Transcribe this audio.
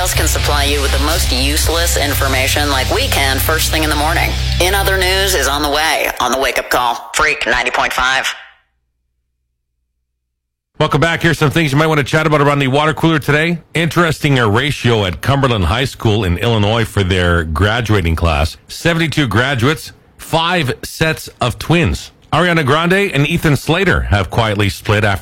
else can supply you with the most useless information like we can first thing in the morning. In Other News is on the way on the Wake Up Call. Freak 90.5. Welcome back. Here's some things you might want to chat about around the water cooler today. Interesting ratio at Cumberland High School in Illinois for their graduating class. 72 graduates, 5 sets of twins. Ariana Grande and Ethan Slater have quietly split after